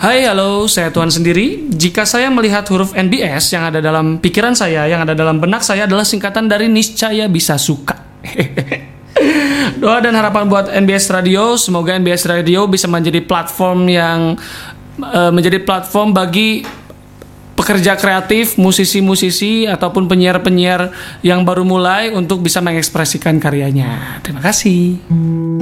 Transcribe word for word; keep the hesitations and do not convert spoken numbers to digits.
Hai, halo, saya Tuhan sendiri. Jika saya melihat huruf N B S yang ada dalam pikiran saya, yang ada dalam benak saya adalah singkatan dari niscaya bisa suka. Doa dan harapan buat N B S Radio, semoga N B S Radio bisa menjadi platform yang uh, menjadi platform bagi pekerja kreatif, musisi-musisi ataupun penyiar-penyiar yang baru mulai untuk bisa mengekspresikan karyanya. Terima kasih.